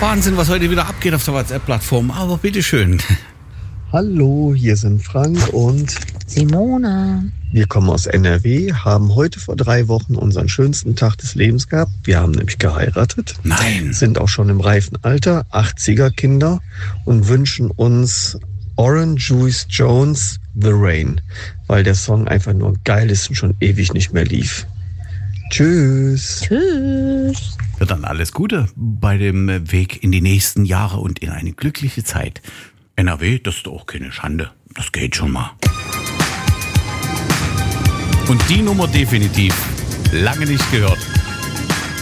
Wahnsinn, was heute wieder abgeht auf der WhatsApp-Plattform. Aber bitteschön. Hallo, hier sind Frank und Simone. Wir kommen aus NRW, haben heute vor 3 Wochen unseren schönsten Tag des Lebens gehabt. Wir haben nämlich geheiratet. Nein. Sind auch schon im reifen Alter, 80er Kinder und wünschen uns Orange Juice Jones The Rain, weil der Song einfach nur geil ist und schon ewig nicht mehr lief. Tschüss. Tschüss. Ja, dann alles Gute bei dem Weg in die nächsten Jahre und in eine glückliche Zeit. NRW, das ist auch keine Schande. Das geht schon mal. Und die Nummer definitiv lange nicht gehört.